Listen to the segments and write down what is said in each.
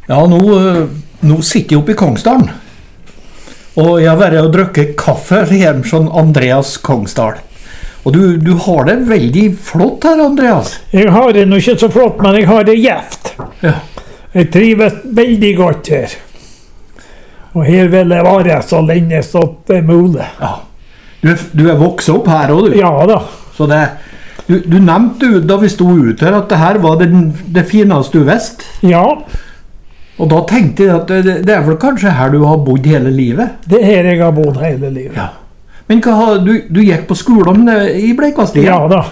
Ja, nå sitter jeg oppe i Kongsdalen. Og jeg har vært og drukket kaffe hjemme som Andreas Kongsdal. Og du har det veldig flott her, Andreas. Jeg har det nå ikke så flott, men jeg har det gjevt. Ja. Jeg trives veldig godt her. Og her vil jeg være så lenge som det er mulig. Ja. Du er vokst opp her også, du. Ja da. Så du nevnte da vi stod ut her at det her var det fineste du visste. Ja, Og da tenkte jeg at det er vel kanskje her du har bodd hele livet? det er her jeg har bodd hele livet. Ja. Men du gikk på skolen i Bleikvasslia? Ja da.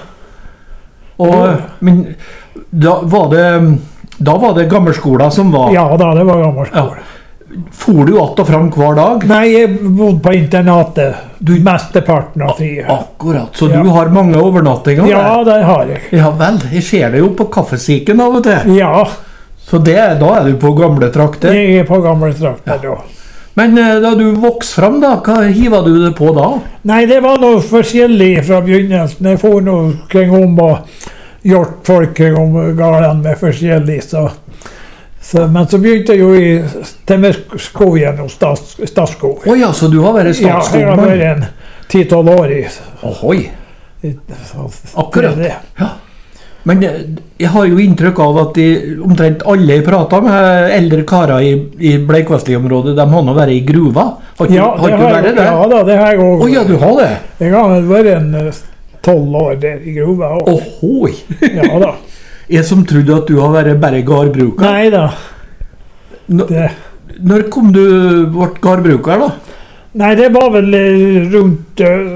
Men da var det gammelskolen som var... Ja da, det var gammel skole. Ja. For du att og fram hver dag? Nei, jeg bodde på internatet mesteparten av tiden. Akkurat, så Ja. du har mange overnattinger? Ja, det har jeg. Ja vel, jeg ser det jo på kaffesiken av og til. Ja, Så da er du på gamle trakter. jeg er på gamle trakter da. Men da du vokste fram da, hva hivet du det på da? Nei, det var noe forskjellig fra begynnelsen. Jeg får noe kring om og gjort folk kring om galen med forskjellig, men så begynte jeg jo i Temmerskogen og Statskog. Åja, så du har vært Ja, jeg har statsskogmann? vært en 10-12 år i. Ohoi, akkurat. Det. Ja. Men jeg har jo inntrykk av at omtrent alle jeg prater med eldre karer i Bleikvassli-området, de har nå vært i gruva. Har Ja, ikke du vært det? ja da, det har jeg også. Åja, du har det? Jeg har vel vært en 12 år der i gruva også. Ohoi. Ja da. Jeg som trodde at du har vært bare gardbruker. Nei da. Når kom du ble gardbruker da? Nei, det var vel rundt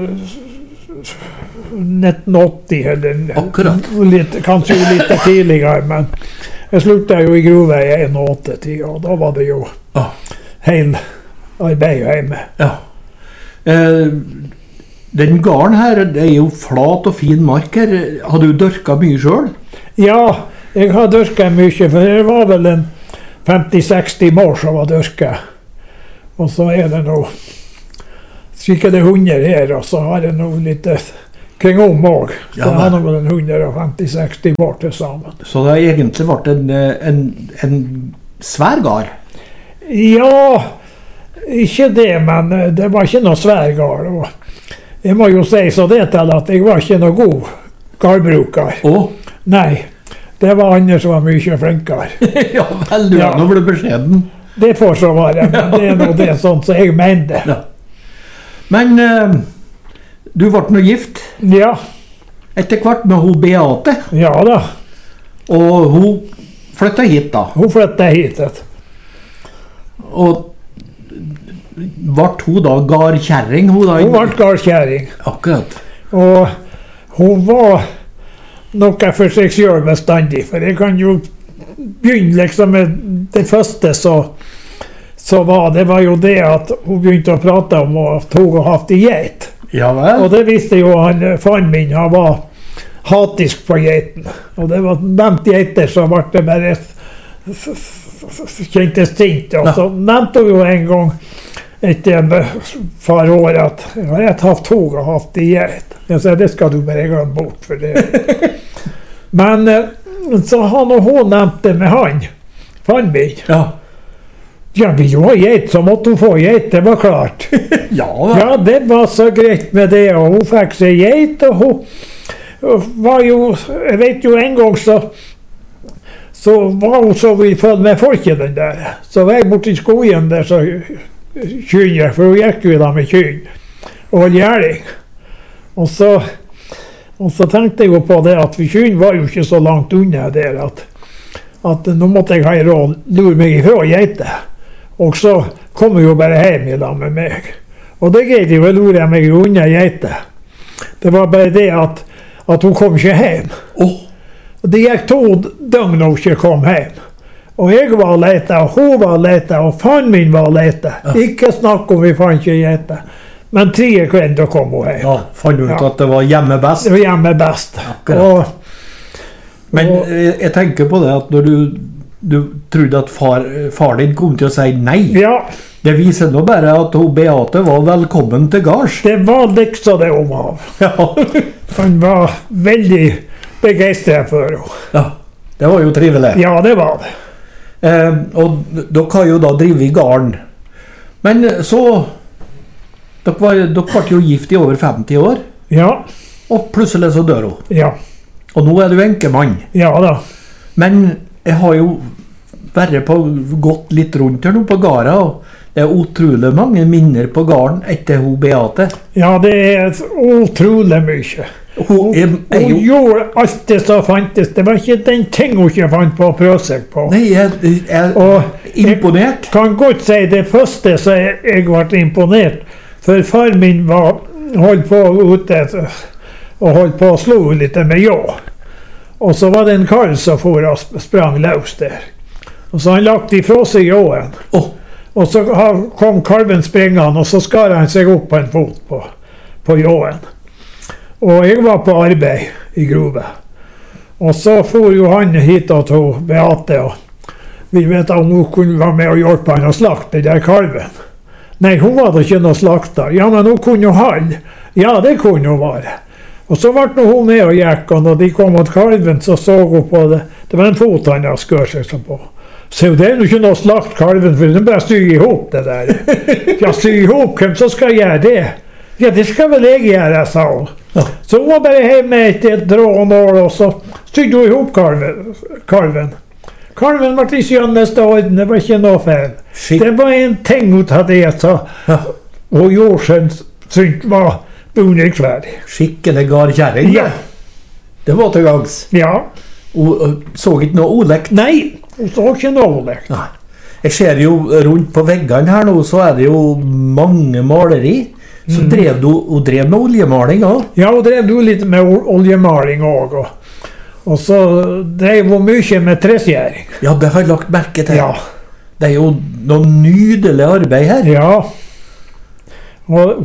1980 eller Akkurat. kanskje litt tidligere, men jeg sluttet jo i gruva i 81, og da var det jo Ja. hel arbeid hjemme. Ja. Den garden her, det er jo flat og fin mark her. Har du dørket mye selv? Ja, jeg har dyrket mye, for det var vel en 50-60 mål som var dyrket. Og så er det noe sikkert 100 her, og så har jeg noe litt kring om også. Så Ja, jeg har noe 150-60 mål til sammen. Så det har egentlig vært en svær gard? Ja, ikke det, men det var ikke noe sværgard. Og jeg må jo si så det til at jeg var ikke noe god gardbruker. Å? Nei, det var andre som var mye flinkere. Ja vel, du Ja. er nå ble beskjeden. Det får så være, men det er noe det sånn som jeg mener. Ja. Men du ble nå gift Ja, etter hvert med hun Beate, ja da. og hun flyttet hit da. Hun flyttet hit. Og ble hun da gardkjerring? Hun Hun ble gardkjæring. Akkurat. Og hun var noe for seg selv bestandig, for jeg kan jo begynne liksom med det første så det var jo det at hun begynte å prate om at hun har hatt en geit. Ja vel. Og det visste jo faren min, han var hatisk på geiten. Og det var nevnt geiter, så ble det bare kjentes sint. Og så nevnte hun jo en gang etter et par år at jeg har hatt hun og hatt en geit. Jeg sa, det skal du bare glemme bort for det. Men så han og hun nevnte med han, faren min. Ja. Ja, vil du ha geit, så måtte hun få geit, det var klart. Ja vel. Ja, det var så greit med det, og hun fikk seg geit, og hun var jo, jeg vet jo en gang så var hun så i følge med folket den der. Så var jeg borte i skogen der, så kynner, for hun gikk jo da med kynn og gjæring. Og så tenkte jeg jo på det at kynn var jo ikke så langt unna der at nå måtte jeg ha en råd, lure meg ifra geite. Og så kom jeg jo bare hjem i lag med meg. Og det greide jo å lure meg unna geite. Det var bare det at hun kom ikke hjem. Det gikk 2 døgn når hun ikke kom hjem. Og jeg var lete, og hun var lete, og faren min var lete. Ikke snakk om vi fant ikke geite. Men 3 kvelder kom hun hjem. Ja, fant ut at det var hjemme best. Det var hjemme best. Akkurat. Men jeg tenker på det at når du trodde at far din kom til å si nei, Ja, det viser nå bare at hun Beate var velkommen til gards. det var liksom det hun var. Ja. Han var veldig begeistret for henne. Ja, det var jo trivelig. Ja, det var det. Og dere har jo da drivet i garden. Men så dere ble jo gift i over 50 år, Ja, og plutselig så dør hun. ja, Og nå er du enkemann. ja da. Men jeg har jo gått litt rundt her nå på gården, og det er utrolig mange minner på gården etter hun Beate. Ja, det er utrolig mye. Hun er Hun jo... gjorde alt det som fantes. Det var ikke den ting hun ikke fant på å prøve seg på. Nei, jeg er Og imponert. jeg kan godt si det første som jeg ble imponert. For far min holdt på ute og holdt på å slå litt med ljå. Og så var det en kall som for og sprang løs der. Og så han lagt ifra seg ljåen. Åh, Og så kom kalven springende, og så skar han seg opp på en fot på ljåen. Og jeg var på arbeid i grove. Og så for jo han hit til Beate, og vi vet om hun kunne være med og hjelpe han å slakte den der kalven. Nei, hun var da ikke noe slakter. Ja, men hun kunne jo halde. Ja, det kunne hun være. Og så ble hun med og gikk, og når de kom mot kalven, så hun på det. Det var en fot han hadde skør seg så på. Så det er jo ikke noe slakt kalven, for den bare styr ihop det der. Ja, styr ihop, hvem som skal gjøre det? Ja, det skal vel jeg gjøre, sa hun. Ja. Så hun var bare hjemme etter et drå og nål, og så styrte hun ihop kalven. Kalven ble ikke i neste orden, det var ikke noe feil. Det var en ting hun hadde jeg sa, Ja. og jorden syntes var beundringsverdig. skikkelig gardkjerring. Ja. Det var til gangs. Ja. Hun så ikke noe olekt. Nei, hun så ikke noe lekt. Nei. Jeg ser jo rundt på veggene her nå, så er det jo mange maleri. Så drev hun drev med oljemaling også. Ja, hun drev jo litt med oljemaling også. Og så drev hun mye med treskjæring. Ja, det har jeg lagt merke til. Ja. Det er jo noe nydelig arbeid her. Ja. Og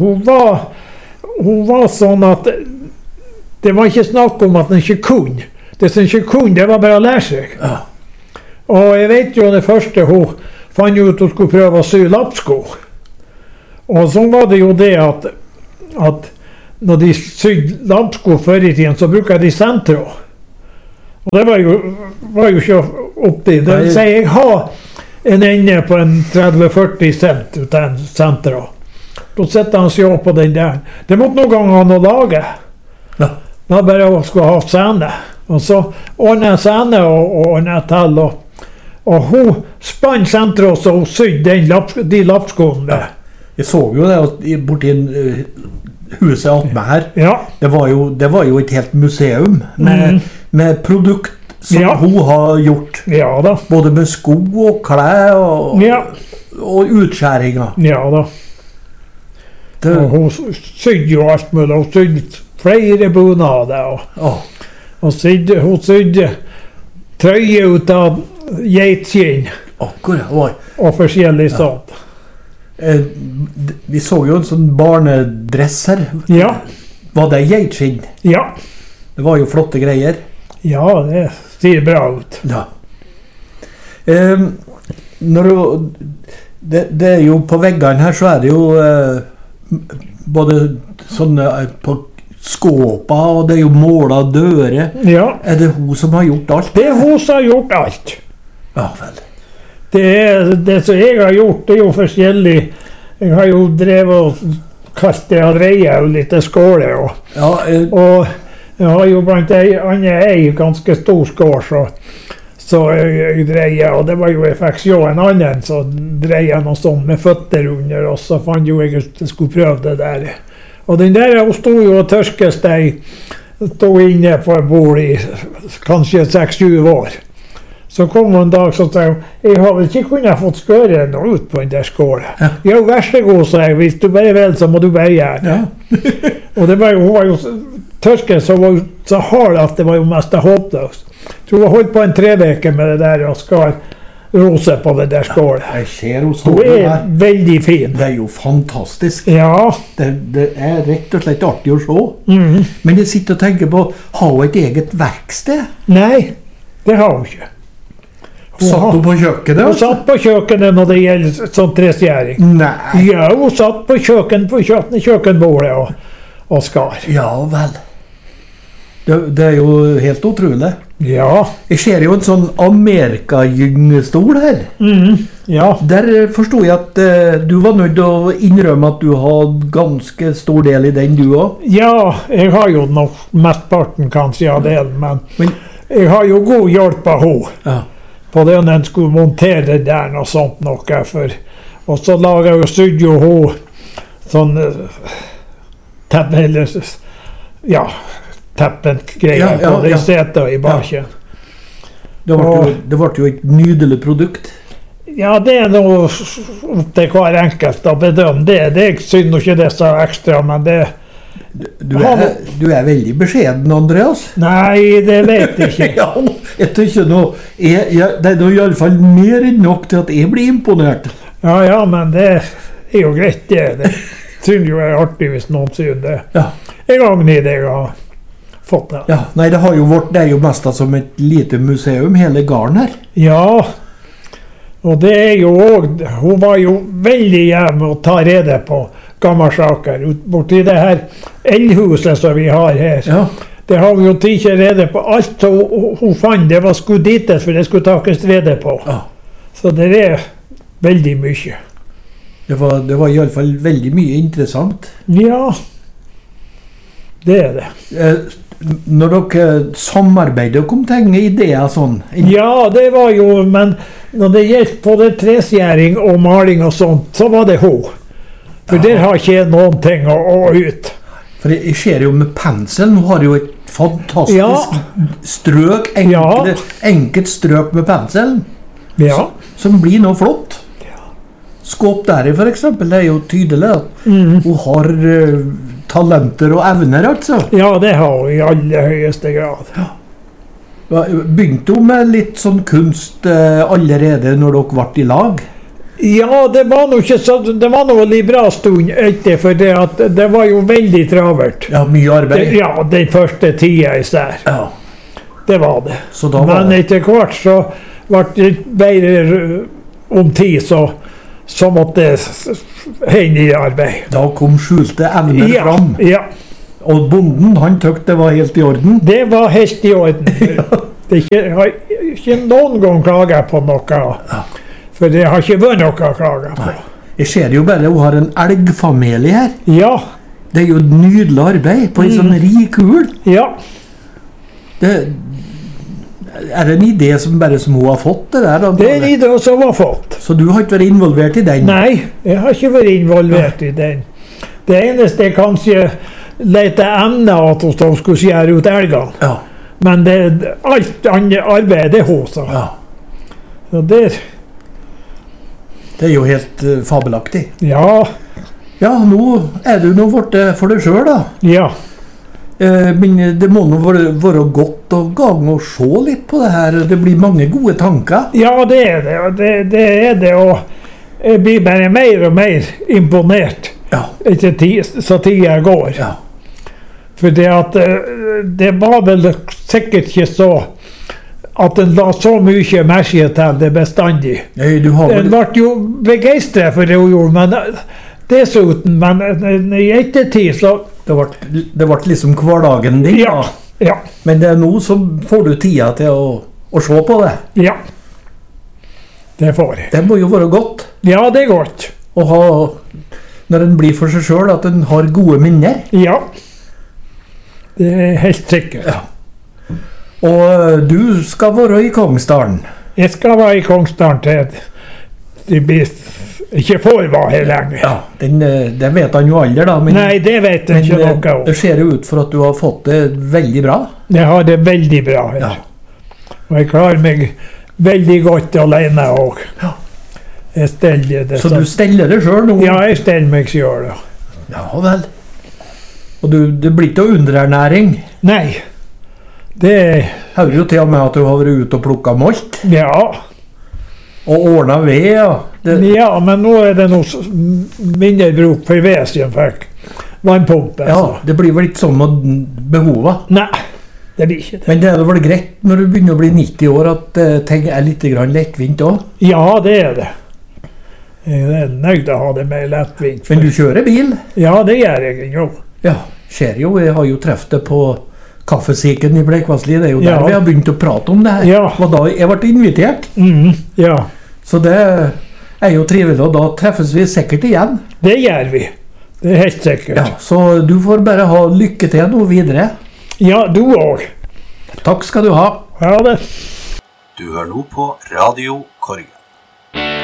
hun var sånn at det var ikke snakk om at hun ikke kunne. Det som ikke kunne, det var bare å lære seg. Ja. Og jeg vet jo det første hun fant ut at hun skulle prøve å sy lappsko. Og så var det jo det at når de sydde lappsko før i tiden, så bruker de sentråd. Og det var jo ikke opp til. Det vil si, jeg har en ende på en 30-40 cent ut av en sentråd. Da setter han seg opp på den der. Det måtte noen ganger ha noe lage. Ja. Det var bare å skulle ha sene. Og så ordnet jeg sene og ordnet til. Og hun spann sentråd, så hun sydde de lappskoene der. Jeg så jo det borti huset attmed her. Ja. Det var jo et helt museum med produkt som Ja. hun har gjort. Ja da. Både med sko og klær og, Ja. og utskjæringer. Ja da. Det, Og hun sydde jo alt mulig. Hun sydde flere bunader. Og hun sydde trøye ut av geitskinn akkurat. og forskjellig sånt. Vi så jo en sånn barnedress her. Ja. Var det geitskinn? Ja. Det var jo flotte greier. Ja, det ser bra ut. Ja. Det er jo på veggene her, så er det jo både sånne på skåpa, og det er jo måla dører. Ja. Er det hun som har gjort alt? Det er hun som har gjort alt. Ja vel. Det som jeg har gjort, det er jo forskjellig. Jeg har jo drevet og kalt det og dreie og litt skåle. Ja, Og jeg har jo blant ei ganske stor skål, så jeg dreier. Og det var jo jeg fikk se en annen som dreier noe sånt med føtter under, og så fant jo jeg at jeg skulle prøve det der. Og den der hun stod jo og tørkesteg, stod inne på et bord i kanskje 6-7 år. Så kom en dag så sa jeg har vel ikke kunnet fått skøre noe ut på den der skålen. Ja. Ja, vær så god, sa jeg. Hvis du bare vil, så må du bare gjøre det. ja. Og det var jo, hun var jo tørsken så var jo så hard at det var jo mest håpløst. Så hun har holdt på en 3 uker med det der og skar rose på det der skålet. Jeg ser hun Hun står er her. veldig fin. Det er jo fantastisk. Ja. Det er rett og slett artig å se. Mhm. Men jeg sitter og tenker på, har hun et eget verksted? Nei, det har hun ikke. Satt hun på kjøkkenet? Hun satt på kjøkkenet når det gjelder sånn treskjæring. Nei. Ja, hun satt på kjøkkenbordet og skar. Ja vel. Det er jo helt utrolig. Ja. Jeg ser jo en sånn Amerika-gyngestol her. Ja. Der forstod jeg at du var nødt til å innrømme at du hadde ganske stor del i den, du også. Ja, jeg har jo nok mestparten kanskje av delen, men jeg har jo god hjelp av henne. Ja. På det når en skulle montere der og sånt noe. Og så lager jeg og sydde jo hun sånn teppengreier på de seter i baken. Det ble jo et nydelig produkt. Ja, det er noe opp til hver enkelt å bedømme det. Jeg synes ikke det er så ekstra, men det... Du er veldig beskjeden, Andreas. Nei, det vet jeg ikke. Ja, jeg tror ikke noe. Det er i alle fall mer enn nok til at jeg blir imponert. Ja, men det er jo greit det. Det synes jo er artig hvis noen synes det. Ja. En gang i det jeg har fått det. Ja, nei, det er jo mest som et lite museum, hele garden her. Ja, og det er jo også, hun var jo veldig hjemme å ta rede på gamle saker. Borti det her eldhuset som vi har her. Ja. Det har vi jo ikke rede på. Alt hun fant, det var skulle dites, for det skulle takes rede på. Ja. Så det er veldig mye. Det var i alle fall veldig mye interessant. Ja, det er det. Når dere samarbeider om ting, ideer sånn? Ja, det var jo, men når det gjelder på det treskjæring og maling og sånt, så var det hun. For der har ikke noen ting å ut. For jeg ser jo med penselen, hun har jo et fantastisk strøk, enkelt strøk med penselen, som blir noe flott. Skåp der for eksempel, det er jo tydelig at hun har talenter og evner, altså. Ja, det har hun i aller høyeste grad. Ja. Begynte hun med litt sånn kunst allerede når dere ble i lag? Ja, det var noe ikke så, det var noe litt bra stund etter, for det var jo veldig travelt. Ja, mye arbeid. Ja, den første tida især. Ja. Det var det. Men etter hvert så ble det bedre om tid, så måtte henne i arbeid. Da kom skjulte evner fram. Ja. Og bonden, han tøkte det var helt i orden? Det var helt i orden. Jeg har ikke noen gang klaget på noe. Ja. For det har ikke vært noe å klage på. Nei. Jeg ser jo bare, hun har en elgfamilie her. Ja. Det er jo et nydelig arbeid på en sånn rik kul. Ja. Er det en idé som hun har fått det der? Det er en idé som hun har fått. Så du har ikke vært involvert i den? Nei, jeg har ikke vært involvert i den. Det eneste er kanskje lete emner at hun skulle skjære ut elgene. Ja. Men alt annet arbeid, det er hun, så. Ja. Så det er jo helt fabelaktig. Ja. Ja, nå er du blitt for deg selv, da. Ja. Men det må nå være godt å gange og se litt på det her. Det blir mange gode tanker. Ja, det er det. Det er det, og jeg blir bare mer og mer imponert. Ja. Så tida går. Ja. For det var vel sikkert ikke så at den la så mye merke til det bestandig. Nei, den ble jo begeistret for det hun gjorde, men dessuten, men i ettertid så... Det ble liksom hverdagen din, ja. Ja. Men det er nå så får du tida til å se på det. Ja, det får jeg. Det må jo være godt. Ja, det er godt. Å ha, når en blir for seg selv, at en har gode minner. Ja, det er helt sikkert. Ja. Og du skal være i Kongsdalen? Jeg skal være i Kongsdalen til det blir ikke får være her lenge. Ja, det vet han jo aldri da. Men, nei, det vet jeg ikke noe om. Det ser ut for at du har fått det veldig bra. Jeg har det veldig bra her. Ja. Og jeg klarer meg veldig godt alene også. Ja. Jeg steller det. Så du steller det selv nå? Ja, jeg steller meg selv. Ja vel. Og det blir ikke underernæring? Nei. Det hører jo til og med at du har vært ute og plukket malt. Ja. Og ordnet ved. Ja, men nå er det noe mindre bruk for ved siden fikk vannpumpe. Ja, det blir vel ikke sånn med behovet? Nei, det blir ikke det. Men det er vel greit når du begynner å bli 90 år at ting er litt lettvint også? Ja, det er det. Jeg er nøyd å ha det mer lettvint. Men du kjører bil? Ja, det gjør jeg jo. Ja, ser jo. Jeg har jo treffet det på kaffesiken i Bleikvassli. Det er jo der vi har begynt å prate om det her. Ja. Og da jeg ble invitert. Ja. Så det er jo trivelig, og da treffes vi sikkert igjen. Det gjør vi. Det er helt sikkert. Ja, så du får bare ha lykke til nå videre. Ja, du også. Takk skal du ha. Ja, det. Du hører nå på Radio Korgen.